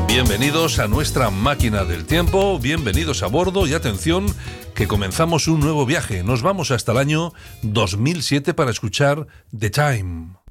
Bienvenidos a nuestra máquina del tiempo, bienvenidos a bordo y atención que comenzamos un nuevo viaje. Nos vamos hasta el año 2007 para escuchar The Time.